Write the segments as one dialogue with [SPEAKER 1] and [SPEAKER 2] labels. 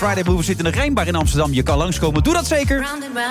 [SPEAKER 1] Friday Move zit in de Rijnbar in Amsterdam. Je kan langskomen, doe dat zeker.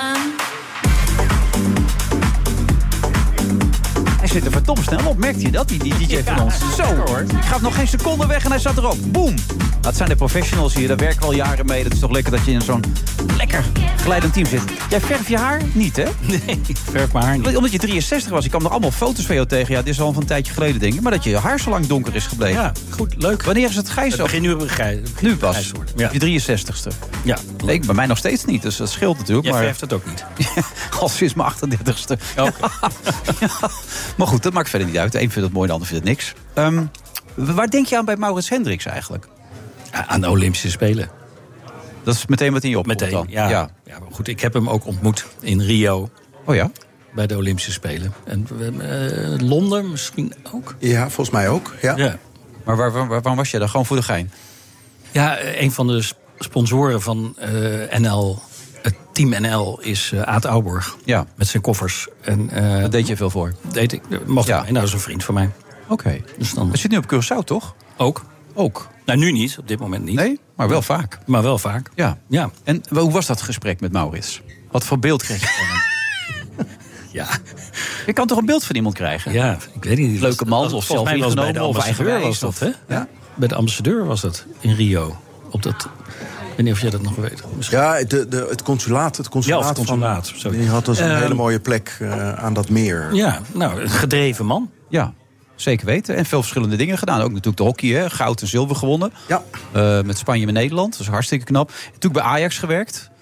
[SPEAKER 1] Hij zit er verdomd snel op, merkt je dat, die DJ van ons? Zo hoor. Ik ga nog geen seconde weg en hij zat erop. Boom. Dat zijn de professionals hier, daar werken we al jaren mee. Dat is toch lekker dat je in zo'n lekker glijdend team zit. Jij verf je haar niet, hè?
[SPEAKER 2] Nee, ik verf mijn haar niet.
[SPEAKER 1] Omdat je 63 was, ik kwam nog allemaal foto's van jou tegen. Ja, dit is al van een tijdje geleden, denk ik. Maar dat je haar zo lang donker is gebleven.
[SPEAKER 2] Ja, goed, leuk.
[SPEAKER 1] Wanneer is het grijs?
[SPEAKER 2] Het begint nu op
[SPEAKER 1] Nu pas.
[SPEAKER 2] Ja.
[SPEAKER 1] Je 63ste.
[SPEAKER 2] Ja.
[SPEAKER 1] Nee, bij mij nog steeds niet, dus dat scheelt natuurlijk.
[SPEAKER 2] Jij
[SPEAKER 1] maar
[SPEAKER 2] verft het ook niet.
[SPEAKER 1] al sinds mijn 38ste.
[SPEAKER 2] Okay.
[SPEAKER 1] Ja. Maar goed, dat maakt verder niet uit. De een vindt het mooi, de ander vindt het niks. Waar denk je aan bij Maurits Hendricks eigenlijk?
[SPEAKER 2] Aan de Olympische Spelen.
[SPEAKER 1] Dat is meteen wat in je opkomt
[SPEAKER 2] Meteen,
[SPEAKER 1] dan?
[SPEAKER 2] ja, maar goed, ik heb hem ook ontmoet in Rio.
[SPEAKER 1] Oh ja?
[SPEAKER 2] Bij de Olympische Spelen. En Londen misschien ook?
[SPEAKER 3] Ja, volgens mij ook, ja.
[SPEAKER 1] Maar waar was je dan? Gewoon voor de gein?
[SPEAKER 2] Ja, een van de sponsoren van NL... Het team NL is Aad Auborg.
[SPEAKER 1] Ja.
[SPEAKER 2] Met zijn koffers. En,
[SPEAKER 1] daar deed je veel voor?
[SPEAKER 2] Deed ik. Mocht
[SPEAKER 1] ja.
[SPEAKER 2] mij. Nou, dat is een vriend van mij.
[SPEAKER 1] Oké.
[SPEAKER 2] Dus dan...
[SPEAKER 1] Je zit nu op Curaçao, toch?
[SPEAKER 2] Ook. Nou, nu niet. Op dit moment niet.
[SPEAKER 1] Nee, maar wel vaak.
[SPEAKER 2] Maar wel vaak.
[SPEAKER 1] Ja. En hoe was dat gesprek met Maurits? Wat voor beeld kreeg je van hem?
[SPEAKER 2] Ja.
[SPEAKER 1] Je kan toch een beeld van iemand krijgen?
[SPEAKER 2] Ja, ik weet niet.
[SPEAKER 1] Leuke man of zelf ingenomen of eigenwijs
[SPEAKER 2] was dat, hè?
[SPEAKER 1] Ja?
[SPEAKER 2] Bij de ambassadeur was dat in Rio. Op dat... Ik weet niet of jij dat nog weet. Misschien.
[SPEAKER 3] Ja, het consulaat. Het
[SPEAKER 2] consulaat.
[SPEAKER 3] Die had dus een hele mooie plek aan dat meer.
[SPEAKER 2] Ja, nou, een gedreven man.
[SPEAKER 1] Ja, zeker weten. En veel verschillende dingen gedaan. Ook natuurlijk de hockey, hè? Goud en zilver gewonnen.
[SPEAKER 3] Ja.
[SPEAKER 1] Met Spanje en Nederland. Dat is hartstikke knap. Natuurlijk bij Ajax gewerkt.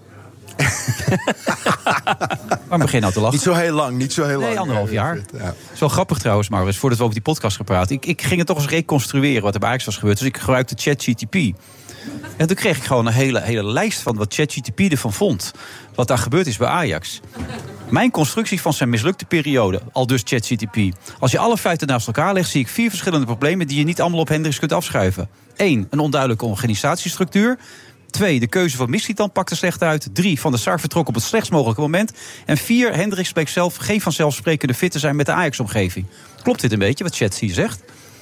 [SPEAKER 1] Maar begin nou te lachen.
[SPEAKER 3] Niet zo heel lang.
[SPEAKER 1] Nee, 1,5 jaar.
[SPEAKER 3] Ja.
[SPEAKER 1] Het is wel grappig trouwens, Maurits, voordat we over die podcast gaan praten. Ik ging het toch eens reconstrueren wat er bij Ajax was gebeurd. Dus ik gebruikte ChatGPT. En toen kreeg ik gewoon een hele lijst van wat ChatGPT ervan vond. Wat daar gebeurd is bij Ajax. Mijn constructie van zijn mislukte periode, al dus ChatGPT. Als je alle feiten naast elkaar legt, zie ik 4 verschillende problemen die je niet allemaal op Hendricks kunt afschuiven. 1, een onduidelijke organisatiestructuur. 2, de keuze van Mislintat pakte slecht uit. 3, Van der Sar vertrok op het slechtst mogelijke moment. En 4, Hendricks bleek zelf geen vanzelfsprekende fit te zijn met de Ajax-omgeving. Klopt dit een beetje, wat Chat hier zegt?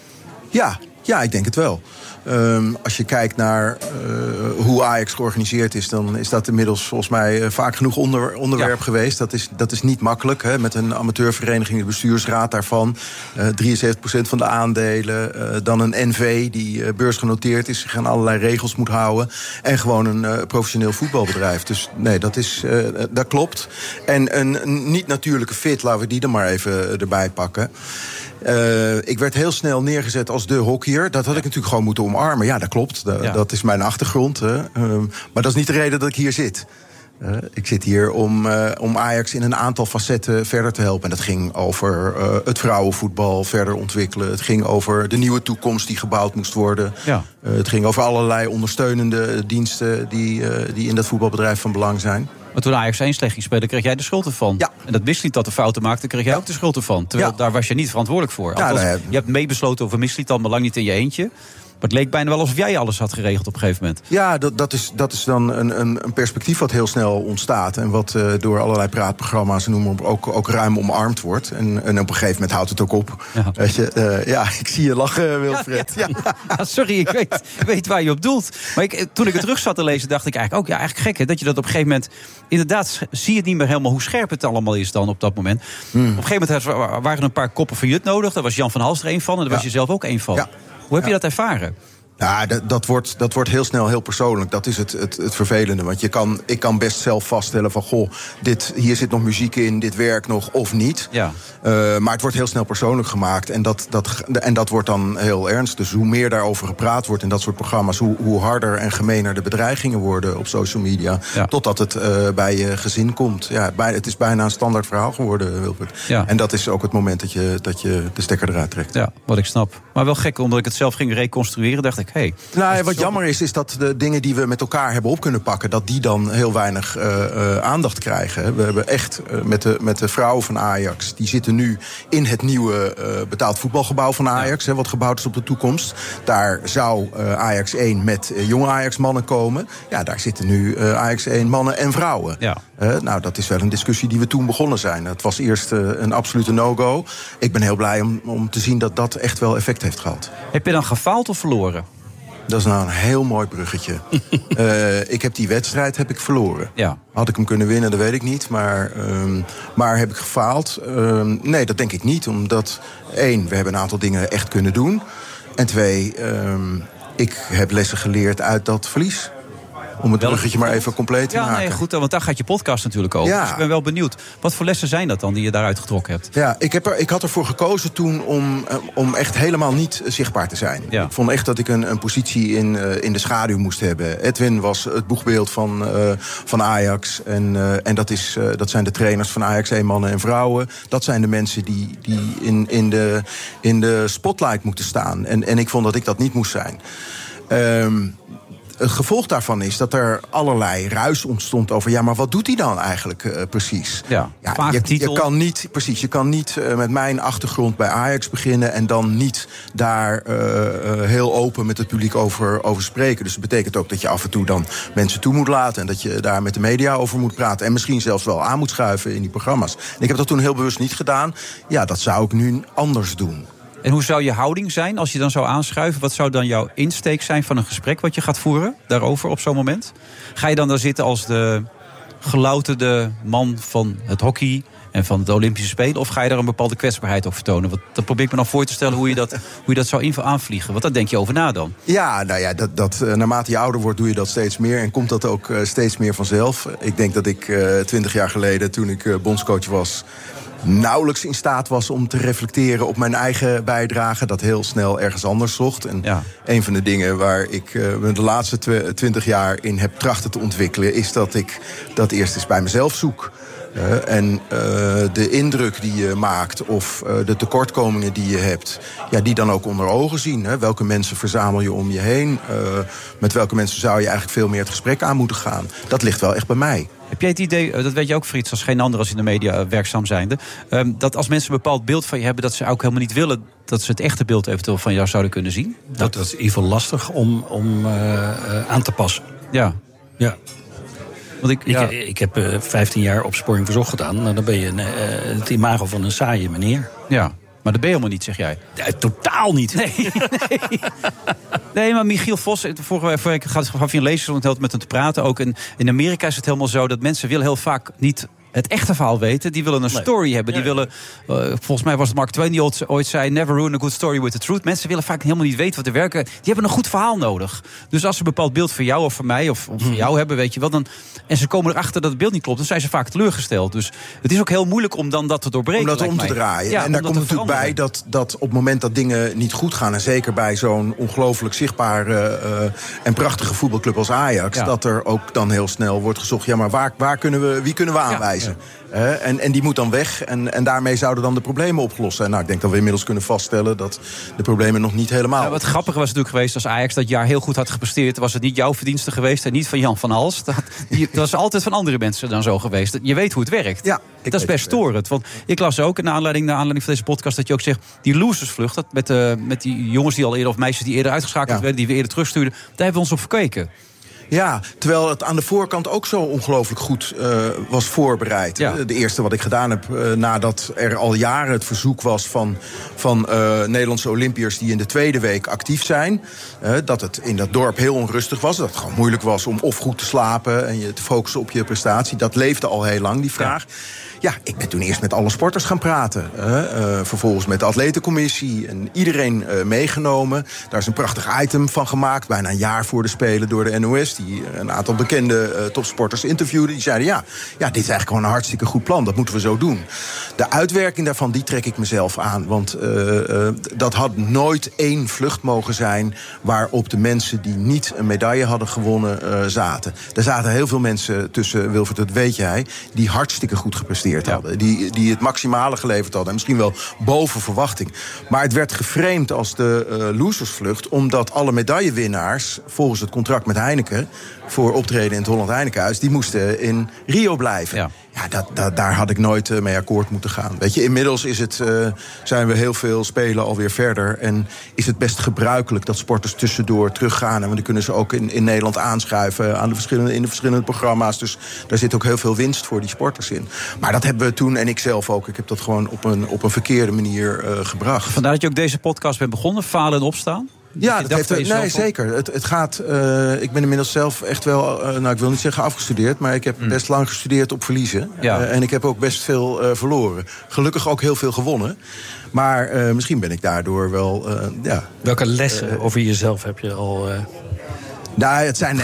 [SPEAKER 3] Ja, ik denk het wel. Als je kijkt naar hoe Ajax georganiseerd is, dan is dat inmiddels volgens mij vaak genoeg onderwerp geweest. Dat is niet makkelijk. Hè? Met een amateurvereniging, de bestuursraad daarvan. 73% van de aandelen. Dan een NV die beursgenoteerd is, zich aan allerlei regels moet houden. En gewoon een professioneel voetbalbedrijf. Dus nee, dat klopt. En een niet-natuurlijke fit, laten we die er maar even erbij pakken. Ik werd heel snel neergezet als de hockeyer. Dat had ik natuurlijk gewoon moeten omarmen. Ja, dat klopt. Dat is mijn achtergrond. Maar dat is niet de reden dat ik hier zit. Ik zit hier om Ajax in een aantal facetten verder te helpen. En dat ging over het vrouwenvoetbal verder ontwikkelen. Het ging over de nieuwe toekomst die gebouwd moest worden. Ja. Het ging over allerlei ondersteunende diensten die in dat voetbalbedrijf van belang zijn.
[SPEAKER 1] Maar toen Ajax 1 slecht ging spelen, kreeg jij de schuld ervan. Ja. En dat wist niet dat de fouten maakte, kreeg jij ook de schuld ervan. Terwijl daar was je niet verantwoordelijk voor. Althans, je hebt meebesloten over Mislintat, maar lang niet in je eentje. Maar het leek bijna wel alsof jij alles had geregeld op een gegeven moment. Ja,
[SPEAKER 3] dat is dan een perspectief wat heel snel ontstaat. En wat door allerlei praatprogramma's en noem maar op ook ruim omarmd wordt. En op een gegeven moment houdt het ook op. Ja. Weet je, ik zie je lachen, Wilfred. Ja.
[SPEAKER 1] Sorry, ik weet waar je op doelt. Maar toen ik het terug zat te lezen, dacht ik eigenlijk ook... eigenlijk gek, hè, dat je dat op een gegeven moment... Inderdaad, zie je het niet meer helemaal hoe scherp het allemaal is dan op dat moment. Op een gegeven moment waren er een paar koppen van Jut nodig. Daar was Jan van Hals er één van en daar was je zelf ook één van. Ja. Hoe heb je dat ervaren?
[SPEAKER 3] Ja, dat wordt heel snel heel persoonlijk. Dat is het vervelende. Want ik kan best zelf vaststellen van... goh, hier zit nog muziek in, dit werkt nog of niet. Ja. Maar het wordt heel snel persoonlijk gemaakt. En dat wordt dan heel ernstig. Dus hoe meer daarover gepraat wordt in dat soort programma's... hoe harder en gemener de bedreigingen worden op social media... Ja. Totdat het bij je gezin komt. Ja, het is bijna een standaard verhaal geworden, Wilfred. Ja. En dat is ook het moment dat je de stekker eruit trekt.
[SPEAKER 1] Ja, wat ik snap. Maar wel gek, omdat ik het zelf ging reconstrueren... dacht ik,
[SPEAKER 3] wat jammer is dat de dingen die we met elkaar hebben op kunnen pakken... dat die dan heel weinig aandacht krijgen. We hebben echt met de vrouwen van Ajax... die zitten nu in het nieuwe betaald voetbalgebouw van Ajax... Ja. Wat gebouwd is op de toekomst. Daar zou Ajax 1 met jonge Ajax-mannen komen. Ja, daar zitten nu Ajax 1 mannen en vrouwen. Ja. Nou, dat is wel een discussie die we toen begonnen zijn. Het was eerst een absolute no-go. Ik ben heel blij om te zien dat dat echt wel effect heeft gehad.
[SPEAKER 1] Heb je dan gefaald of verloren?
[SPEAKER 3] Dat is nou een heel mooi bruggetje. Ik heb die wedstrijd verloren.
[SPEAKER 1] Ja.
[SPEAKER 3] Had ik hem kunnen winnen, dat weet ik niet. Maar heb ik gefaald? Nee, dat denk ik niet. Omdat 1, we hebben een aantal dingen echt kunnen doen. En 2, ik heb lessen geleerd uit dat verlies. Om het bruggetje maar even compleet te maken.
[SPEAKER 1] Ja, nee, goed, want daar gaat je podcast natuurlijk over.
[SPEAKER 3] Ja.
[SPEAKER 1] Dus ik ben wel benieuwd. Wat voor lessen zijn dat dan die je daaruit getrokken hebt?
[SPEAKER 3] Ja, ik had ervoor gekozen toen om echt helemaal niet zichtbaar te zijn.
[SPEAKER 1] Ja.
[SPEAKER 3] Ik vond echt dat ik een positie in de schaduw moest hebben. Edwin was het boegbeeld van Ajax. En dat zijn de trainers van Ajax, mannen en vrouwen. Dat zijn de mensen die in de spotlight moeten staan. En ik vond dat ik dat niet moest zijn. Het gevolg daarvan is dat er allerlei ruis ontstond over... ja, maar wat doet hij dan eigenlijk precies?
[SPEAKER 1] Ja,
[SPEAKER 3] je kan niet met mijn achtergrond bij Ajax beginnen... en dan niet daar heel open met het publiek over spreken. Dus dat betekent ook dat je af en toe dan mensen toe moet laten... en dat je daar met de media over moet praten... en misschien zelfs wel aan moet schuiven in die programma's. En ik heb dat toen heel bewust niet gedaan. Ja, dat zou ik nu anders doen.
[SPEAKER 1] En hoe zou je houding zijn als je dan zou aanschuiven? Wat zou dan jouw insteek zijn van een gesprek wat je gaat voeren daarover op zo'n moment? Ga je dan daar zitten als de gelouterde man van het hockey en van de Olympische Spelen? Of ga je daar een bepaalde kwetsbaarheid op vertonen? Want dan probeer ik me dan voor te stellen hoe je dat zou aanvliegen. Want daar denk je over na dan.
[SPEAKER 3] Ja, nou ja, naarmate je ouder wordt doe je dat steeds meer. En komt dat ook steeds meer vanzelf. Ik denk dat ik 20 jaar geleden, toen ik bondscoach was... nauwelijks in staat was om te reflecteren op mijn eigen bijdrage... dat heel snel ergens anders zocht. En een van de dingen waar ik me de laatste 20 jaar in heb trachten te ontwikkelen... is dat ik dat eerst eens bij mezelf zoek. En de indruk die je maakt of de tekortkomingen die je hebt... ja, die dan ook onder ogen zien. Hè? Welke mensen verzamel je om je heen? Met welke mensen zou je eigenlijk veel meer het gesprek aan moeten gaan? Dat ligt wel echt bij mij.
[SPEAKER 1] Heb jij het idee, dat weet je ook Frits, als geen ander als in de media werkzaam zijnde... dat als mensen een bepaald beeld van je hebben... dat ze ook helemaal niet willen dat ze het echte beeld eventueel van jou zouden kunnen zien?
[SPEAKER 2] Dat is in ieder geval lastig om aan te passen.
[SPEAKER 1] Ja. Want
[SPEAKER 2] ik heb 15 jaar opsporing verzocht gedaan. Nou, dan ben je het imago van een saaie meneer.
[SPEAKER 1] Ja. Maar dat ben je helemaal niet, zeg jij.
[SPEAKER 2] Ja, totaal niet.
[SPEAKER 1] Nee, maar Michiel Vos, vorige week gaf je een lezersrondheid met hem te praten. Ook in Amerika is het helemaal zo dat mensen willen heel vaak niet het echte verhaal weten. Die willen een story hebben. Die willen, volgens mij was het Mark Twain die ooit zei... never ruin a good story with the truth. Mensen willen vaak helemaal niet weten wat er werken. Die hebben een goed verhaal nodig. Dus als ze een bepaald beeld van jou of van mij... of van jou hebben, weet je wel... en ze komen erachter dat het beeld niet klopt... dan zijn ze vaak teleurgesteld. Dus het is ook heel moeilijk om dan dat te doorbreken.
[SPEAKER 3] Om dat om te draaien. Ja, en daar komt natuurlijk bij dat op het moment dat dingen niet goed gaan... en zeker bij zo'n ongelooflijk zichtbare en prachtige voetbalclub als Ajax... dat er ook dan heel snel wordt gezocht... ja, maar wie kunnen we aanwijzen? En die moet dan weg. En daarmee zouden dan de problemen opgelost zijn. Nou, ik denk dat we inmiddels kunnen vaststellen... dat de problemen nog niet helemaal...
[SPEAKER 1] Ja, wat grappig was natuurlijk geweest als Ajax dat jaar heel goed had gepresteerd... was het niet jouw verdienste geweest en niet van Jan van Hals. Dat was altijd van andere mensen dan zo geweest. Je weet hoe het werkt.
[SPEAKER 3] Ja,
[SPEAKER 1] dat is best storend. Want ik las ook, naar aanleiding van deze podcast... dat je ook zegt, die losersvlucht... dat met die jongens die al eerder, of meisjes die eerder uitgeschakeld werden... die we eerder terugstuurden, daar hebben we ons op gekeken.
[SPEAKER 3] Ja, terwijl het aan de voorkant ook zo ongelooflijk goed was voorbereid. Ja. De eerste wat ik gedaan heb nadat er al jaren het verzoek was... van Nederlandse Olympiërs die in de tweede week actief zijn... dat het in dat dorp heel onrustig was. Dat het gewoon moeilijk was om of goed te slapen... en je te focussen op je prestatie. Dat leefde al heel lang, die vraag. Ja, ik ben toen eerst met alle sporters gaan praten. Vervolgens met de atletencommissie en iedereen meegenomen. Daar is een prachtig item van gemaakt. Bijna een jaar voor de Spelen door de NOS... die een aantal bekende topsporters interviewden. Die zeiden, ja, dit is eigenlijk gewoon een hartstikke goed plan. Dat moeten we zo doen. De uitwerking daarvan, die trek ik mezelf aan. Want dat had nooit één vlucht mogen zijn... waarop de mensen die niet een medaille hadden gewonnen zaten. Er zaten heel veel mensen tussen, Wilfred, dat weet jij... die hartstikke goed gepresteerd hadden. Die het maximale geleverd hadden. En misschien wel boven verwachting. Maar het werd geframed als de losersvlucht... omdat alle medaillewinnaars, volgens het contract met Heineken... voor optreden in het Holland Heinekenhuis... die moesten in Rio blijven. Ja, daar had ik nooit mee akkoord moeten gaan. Weet je, inmiddels zijn we heel veel spelen alweer verder... en is het best gebruikelijk dat sporters tussendoor teruggaan... en dan kunnen ze ook in Nederland aanschuiven in de verschillende programma's. Dus daar zit ook heel veel winst voor die sporters in. Maar dat hebben we toen, en ik zelf ook... ik heb dat gewoon op een verkeerde manier gebracht.
[SPEAKER 1] Vandaar dat je ook deze podcast bent begonnen, Falen en Opstaan.
[SPEAKER 3] Ja, dat heeft zeker. Het gaat. Ik ben inmiddels zelf echt wel. Ik wil niet zeggen afgestudeerd, maar ik heb best lang gestudeerd op verliezen. Ja. En ik heb ook best veel verloren. Gelukkig ook heel veel gewonnen. Maar misschien ben ik daardoor wel.
[SPEAKER 2] Welke lessen over jezelf heb je al?
[SPEAKER 3] Het zijn,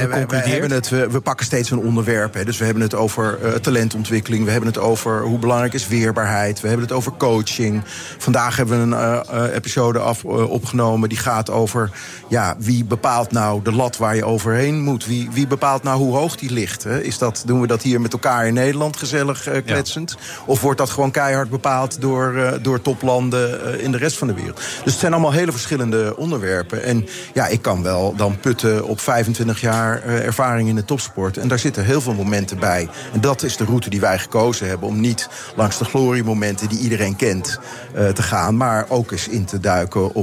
[SPEAKER 3] we pakken steeds een onderwerp. Hè. Dus we hebben het over talentontwikkeling. We hebben het over hoe belangrijk is weerbaarheid. We hebben het over coaching. Vandaag hebben we een episode opgenomen die gaat over wie bepaalt nou de lat waar je overheen moet. Wie bepaalt nou hoe hoog die ligt. Hè. Doen we dat hier met elkaar in Nederland gezellig kletsend? Ja. Of wordt dat gewoon keihard bepaald door toplanden in de rest van de wereld? Dus het zijn allemaal hele verschillende onderwerpen. En ik kan wel dan putten op 25 jaar ervaring in de topsport. En daar zitten heel veel momenten bij. En dat is de route die wij gekozen hebben. Om niet langs de gloriemomenten die iedereen kent te gaan. Maar ook eens in te duiken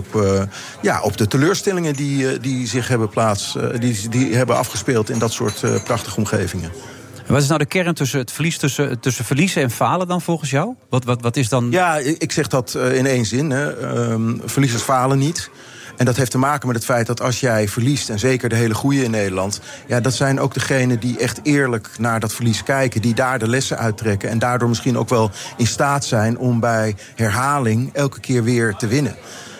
[SPEAKER 3] op de teleurstellingen die zich hebben die hebben afgespeeld in dat soort prachtige omgevingen.
[SPEAKER 1] En wat is nou de kern tussen het verlies tussen verliezen en falen dan volgens jou? Wat is dan?
[SPEAKER 3] Ja, ik zeg dat in één zin. Verliezers falen niet. En dat heeft te maken met het feit dat als jij verliest, en zeker de hele goeie in Nederland, dat zijn ook degenen die echt eerlijk naar dat verlies kijken, die daar de lessen uittrekken en daardoor misschien ook wel in staat zijn om bij herhaling elke keer weer te winnen.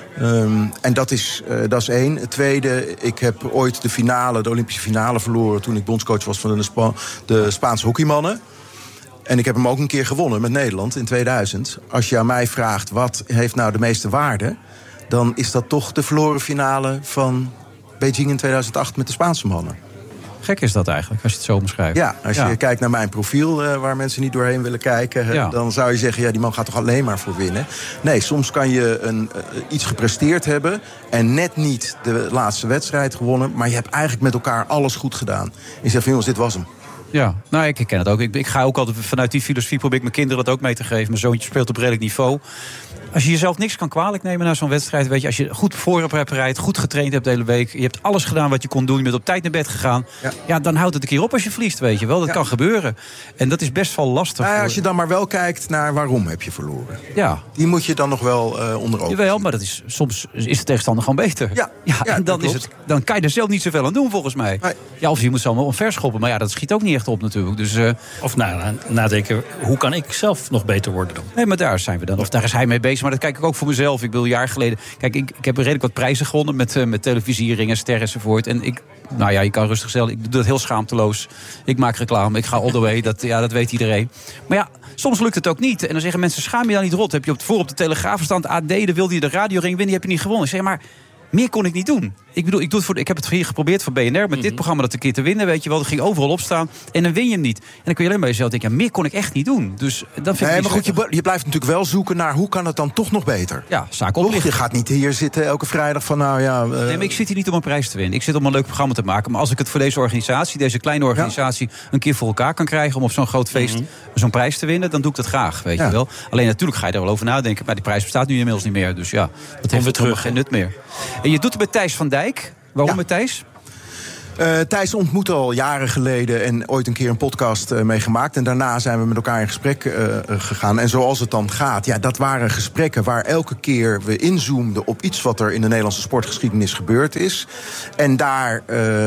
[SPEAKER 3] En dat is één. Het tweede, ik heb ooit de Olympische finale verloren toen ik bondscoach was van de Spaanse hockeymannen. En ik heb hem ook een keer gewonnen met Nederland in 2000. Als je aan mij vraagt wat heeft nou de meeste waarde, dan is dat toch de verloren finale van Beijing in 2008 met de Spaanse mannen.
[SPEAKER 1] Gek is dat eigenlijk, als je het zo omschrijft.
[SPEAKER 3] Ja, als je kijkt naar mijn profiel, waar mensen niet doorheen willen kijken, dan zou je zeggen, die man gaat toch alleen maar voor winnen. Nee, soms kan je iets gepresteerd hebben en net niet de laatste wedstrijd gewonnen, maar je hebt eigenlijk met elkaar alles goed gedaan. En je zegt van, jongens, dit was hem.
[SPEAKER 1] Ja, ik herken het ook. Ik ga ook altijd vanuit die filosofie, probeer ik mijn kinderen dat ook mee te geven. Mijn zoontje speelt op redelijk niveau. Als je jezelf niks kan kwalijk nemen na zo'n wedstrijd, weet je, als je goed voorop hebt rijdt, goed getraind hebt de hele week, je hebt alles gedaan wat je kon doen, je bent op tijd naar bed gegaan, dan houdt het een keer op als je verliest, weet je wel. Dat kan gebeuren. En dat is best wel lastig.
[SPEAKER 3] Als je dan maar wel kijkt naar waarom heb je verloren.
[SPEAKER 1] Ja.
[SPEAKER 3] Die moet je dan nog wel onder ogen.
[SPEAKER 1] Jawel, maar soms is de tegenstander gewoon beter. En dan kan je er zelf niet zoveel aan doen, volgens mij. Nee. Ja, of je moet ze allemaal omverschoppen. Maar dat schiet ook niet echt op natuurlijk. Dus,
[SPEAKER 2] of nadenken, hoe kan ik zelf nog beter worden dan?
[SPEAKER 1] Nee, maar daar zijn we dan. Of daar is hij mee bezig. Maar dat kijk ik ook voor mezelf. Ik bedoel, een jaar geleden. Kijk, ik heb redelijk wat prijzen gewonnen met televisieringen, sterren enzovoort. En je kan rustig stellen. Ik doe dat heel schaamteloos. Ik maak reclame. Ik ga all the way. Dat weet iedereen. Maar soms lukt het ook niet. En dan zeggen mensen, schaam je dan niet rot? Heb je op de Telegraaf staan, AD, dan wilde je de radioring winnen, heb je niet gewonnen. Ik zeg, maar meer kon ik niet doen. Ik bedoel, ik heb het hier geprobeerd voor BNR met dit programma dat een keer te winnen, weet je wel. Dat ging overal opstaan en dan win je hem niet. En dan kun je alleen bij jezelf denken, meer kon ik echt niet doen. Dus dan vind ik
[SPEAKER 3] maar goed, je blijft natuurlijk wel zoeken naar hoe kan het dan toch nog beter.
[SPEAKER 1] Ja, zaak oplichten.
[SPEAKER 3] Je gaat niet hier zitten elke vrijdag van
[SPEAKER 1] Nee, maar ik zit hier niet om een prijs te winnen. Ik zit om een leuk programma te maken. Maar als ik het voor deze organisatie, deze kleine organisatie, een keer voor elkaar kan krijgen om op zo'n groot feest zo'n prijs te winnen, dan doe ik dat graag, weet je wel. Alleen natuurlijk ga je er wel over nadenken. Maar die prijs bestaat nu inmiddels niet meer. Dus dat heeft terug geen nut meer. En je doet het met Thijs van Dijk. Waarom met Thijs?
[SPEAKER 3] Thijs ontmoette al jaren geleden en ooit een keer een podcast meegemaakt. En daarna zijn we met elkaar in gesprek gegaan. En zoals het dan gaat, dat waren gesprekken waar elke keer we inzoomden op iets wat er in de Nederlandse sportgeschiedenis gebeurd is. En daar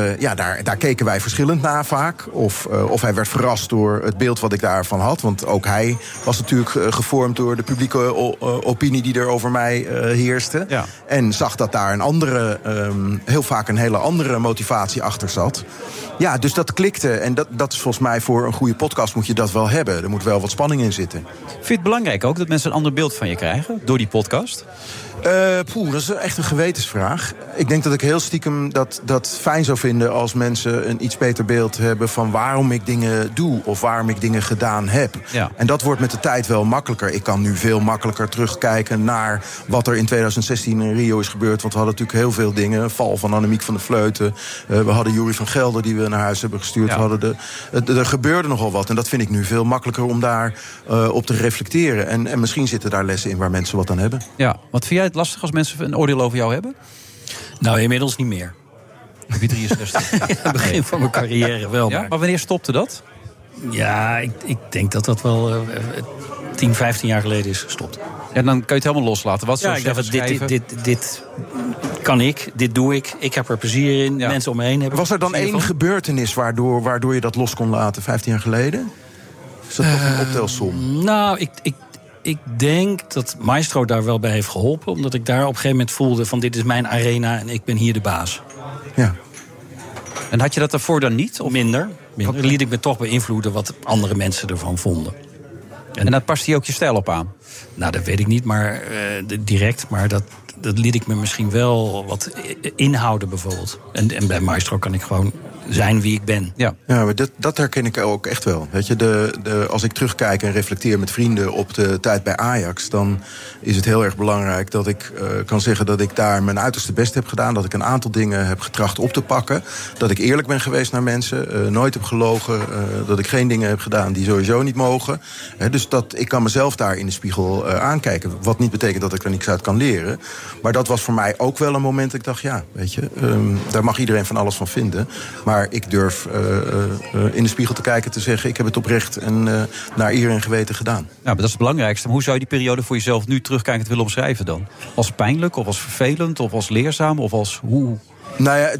[SPEAKER 3] keken wij verschillend naar vaak. Of hij werd verrast door het beeld wat ik daarvan had. Want ook hij was natuurlijk gevormd door de publieke opinie die er over mij heerste. Ja. En zag dat daar heel vaak een hele andere motivatie achter zat. Ja, dus dat klikte. En dat is volgens mij voor een goede podcast moet je dat wel hebben. Er moet wel wat spanning in zitten.
[SPEAKER 1] Vind je het belangrijk ook dat mensen een ander beeld van je krijgen door die podcast?
[SPEAKER 3] Dat is echt een gewetensvraag. Ik denk dat ik heel stiekem dat fijn zou vinden als mensen een iets beter beeld hebben van waarom ik dingen doe of waarom ik dingen gedaan heb. Ja. En dat wordt met de tijd wel makkelijker. Ik kan nu veel makkelijker terugkijken naar wat er in 2016 in Rio is gebeurd. Want we hadden natuurlijk heel veel dingen. Val van Annemiek van der Vleuten. We hadden Jury van Gelder die we naar huis hebben gestuurd. Ja. Er gebeurde nogal wat. En dat vind ik nu veel makkelijker om daar op te reflecteren. En misschien zitten daar lessen in waar mensen wat aan hebben.
[SPEAKER 1] Ja, wat vind jij het lastig als mensen een oordeel over jou hebben?
[SPEAKER 2] Nou, inmiddels niet meer.
[SPEAKER 1] Heb je 63?
[SPEAKER 2] Het begin van mijn carrière wel.
[SPEAKER 1] Ja? Maar wanneer stopte dat?
[SPEAKER 2] Ja, ik denk dat wel 10, 15 jaar geleden is gestopt.
[SPEAKER 1] En dan kun je het helemaal loslaten. Wat
[SPEAKER 2] ik dacht, dit kan ik, dit doe ik. Ik heb er plezier in, mensen om me heen hebben.
[SPEAKER 3] Was er dan één gebeurtenis waardoor je dat los kon laten 15 jaar geleden? Is dat toch een optelsom?
[SPEAKER 2] Nou, ik denk dat Maestro daar wel bij heeft geholpen. Omdat ik daar op een gegeven moment voelde van dit is mijn arena en ik ben hier de baas.
[SPEAKER 3] Ja.
[SPEAKER 1] En had je dat daarvoor dan niet? Of?
[SPEAKER 2] Minder. Liet ik me toch beïnvloeden wat andere mensen ervan vonden.
[SPEAKER 1] En dat past hij ook je stijl op aan?
[SPEAKER 2] Nou, dat weet ik niet, maar direct. Maar dat liet ik me misschien wel wat inhouden bijvoorbeeld. En bij Maestro kan ik gewoon zijn wie ik ben.
[SPEAKER 1] Ja,
[SPEAKER 3] maar dat herken ik ook echt wel. Weet je, als ik terugkijk en reflecteer met vrienden op de tijd bij Ajax, dan is het heel erg belangrijk dat ik kan zeggen dat ik daar mijn uiterste best heb gedaan. Dat ik een aantal dingen heb getracht op te pakken. Dat ik eerlijk ben geweest naar mensen. Nooit heb gelogen. Dat ik geen dingen heb gedaan die sowieso niet mogen. Dus ik kan mezelf daar in de spiegel aankijken. Wat niet betekent dat ik er niks uit kan leren. Maar dat was voor mij ook wel een moment dat ik dacht, ja, weet je, daar mag iedereen van alles van vinden. Maar ik durf in de spiegel te kijken, te zeggen, ik heb het oprecht en naar eer en geweten gedaan. Ja,
[SPEAKER 1] maar dat is het belangrijkste. Maar hoe zou je die periode voor jezelf nu terugkijkend willen omschrijven dan? Als pijnlijk, of als vervelend, of als leerzaam, of als hoe?
[SPEAKER 3] Nou ja,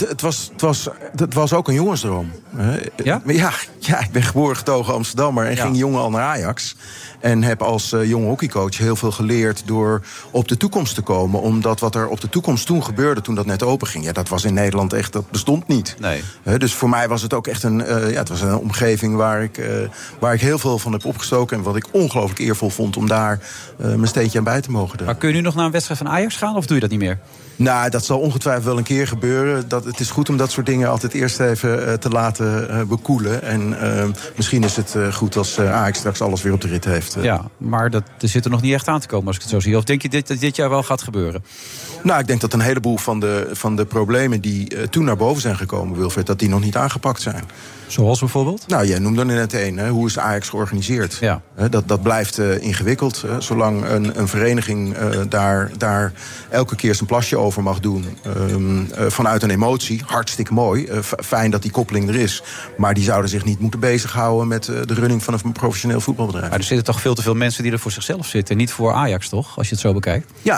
[SPEAKER 3] het was ook een jongensdroom.
[SPEAKER 1] Ja?
[SPEAKER 3] Ja, ik ben geboren getogen Amsterdammer en ging jong al naar Ajax. En heb als jonge hockeycoach heel veel geleerd door op de toekomst te komen. Omdat wat er op de toekomst toen gebeurde, toen dat net open ging, dat was in Nederland echt, dat bestond niet.
[SPEAKER 1] Nee.
[SPEAKER 3] Dus voor mij was het ook echt het was een omgeving waar ik heel veel van heb opgestoken. En wat ik ongelooflijk eervol vond om daar mijn steentje aan bij te mogen doen.
[SPEAKER 1] Maar kun je nu nog naar een wedstrijd van Ajax gaan, of doe je dat niet meer?
[SPEAKER 3] Nou, dat zal ongetwijfeld wel een keer gebeuren. Het is goed om dat soort dingen altijd eerst even te laten bekoelen. En misschien is het goed als Ajax straks alles weer op de rit heeft.
[SPEAKER 1] Ja, maar dat zit er nog niet echt aan te komen als ik het zo zie. Of denk je dat dit jaar wel gaat gebeuren?
[SPEAKER 3] Nou, ik denk dat een heleboel van de problemen die toen naar boven zijn gekomen, Wilfred, dat die nog niet aangepakt zijn.
[SPEAKER 1] Zoals bijvoorbeeld?
[SPEAKER 3] Nou, jij noemde er net één. Hoe is Ajax georganiseerd?
[SPEAKER 1] Ja.
[SPEAKER 3] Dat blijft ingewikkeld. Zolang een vereniging daar elke keer zijn plasje over mag doen. Vanuit een emotie. Hartstikke mooi. Fijn dat die koppeling er is. Maar die zouden zich niet moeten bezighouden met de running van een professioneel voetbalbedrijf.
[SPEAKER 1] Maar er zitten toch veel te veel mensen die er voor zichzelf zitten. Niet voor Ajax, toch? Als je het zo bekijkt.
[SPEAKER 3] Ja,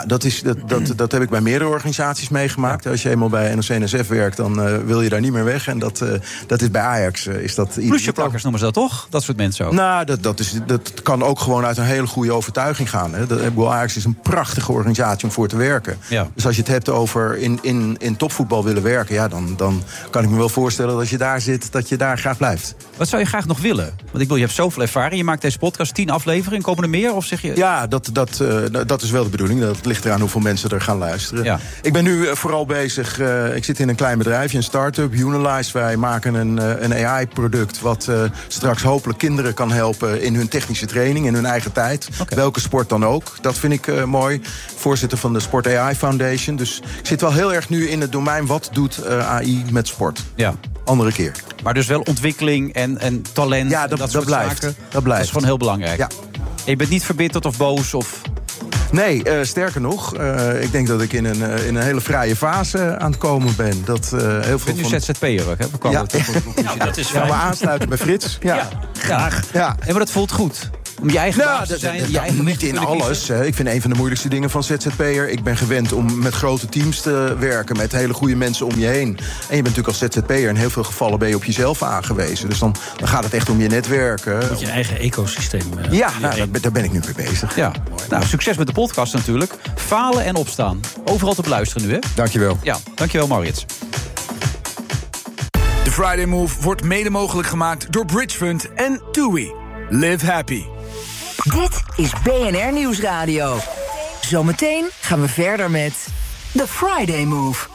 [SPEAKER 3] dat heb ik bij meerdere organisaties meegemaakt. Ja. Als je eenmaal bij NOC-NSF werkt, dan wil je daar niet meer weg. En dat is bij Ajax. Is dat
[SPEAKER 1] plusjeplakkers noemen ze dat toch? Dat soort mensen ook.
[SPEAKER 3] Nou, dat kan ook gewoon uit een hele goede overtuiging gaan. Ajax is een prachtige organisatie om voor te werken. Ja. Dus als je het hebt over in topvoetbal willen werken, ja, dan kan ik me wel voorstellen dat als je daar zit, dat je daar graag blijft.
[SPEAKER 1] Wat zou je graag nog willen? Want je hebt zoveel ervaring. Je maakt deze podcast 10 afleveringen. Komen er meer? Of zeg je...
[SPEAKER 3] Ja, dat is wel de bedoeling. Dat ligt eraan hoeveel mensen er gaan luisteren. Ja. Ik ben nu vooral bezig. Ik zit in een klein bedrijfje, een start-up, Unilize. Wij maken een AI-product wat straks hopelijk kinderen kan helpen in hun technische training, in hun eigen tijd. Okay. Welke sport dan ook. Dat vind ik mooi. Voorzitter van de Sport AI Foundation. Dus ik zit wel heel erg nu in het domein, wat doet AI met sport? Ja. Andere keer.
[SPEAKER 1] Maar dus wel ontwikkeling en talent.
[SPEAKER 3] Ja,
[SPEAKER 1] dat soort
[SPEAKER 3] blijft.
[SPEAKER 1] Zaken.
[SPEAKER 3] Dat blijft.
[SPEAKER 1] Dat is gewoon heel belangrijk.
[SPEAKER 3] Ja.
[SPEAKER 1] Je bent niet verbitterd of boos of...
[SPEAKER 3] Nee, sterker nog, ik denk dat ik in een hele fraaie fase aan het komen ben. Dat heel veel.
[SPEAKER 1] Ben nu ZZP'er ook, hè? We komen
[SPEAKER 2] dat is fijn.
[SPEAKER 3] Ja, we aansluiten bij Frits. Ja.
[SPEAKER 1] Graag. Ja. En maar dat voelt goed. Om je eigen baas te zijn.
[SPEAKER 3] Niet in alles. Ik vind een van de moeilijkste dingen van ZZP'er. Ik ben gewend om met grote teams te werken. Met hele goede mensen om je heen. En je bent natuurlijk als ZZP'er in heel veel gevallen ben je op jezelf aangewezen. Dus dan gaat het echt om je netwerken.
[SPEAKER 2] Met je eigen ecosysteem.
[SPEAKER 3] Daar ben ik nu mee bezig.
[SPEAKER 1] Ja. Nou, succes met de podcast natuurlijk. Falen en opstaan. Overal te beluisteren nu, hè?
[SPEAKER 3] Dankjewel.
[SPEAKER 1] Ja, dankjewel Maurits.
[SPEAKER 4] De Friday Move wordt mede mogelijk gemaakt door Bridgefund en TUI. Live happy.
[SPEAKER 5] Dit is BNR Nieuwsradio. Zometeen gaan we verder met The Friday Move.